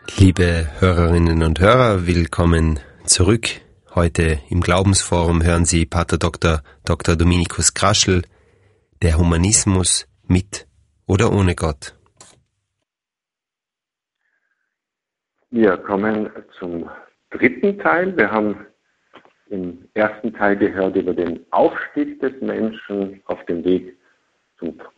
Liebe Hörerinnen und Hörer, willkommen zurück. Heute im Glaubensforum hören Sie Pater Dr. Dominikus Kraschel, der Humanismus mit oder ohne Gott. Wir kommen zum dritten Teil. Wir haben im ersten Teil gehört über den Aufstieg des Menschen auf dem Weg zum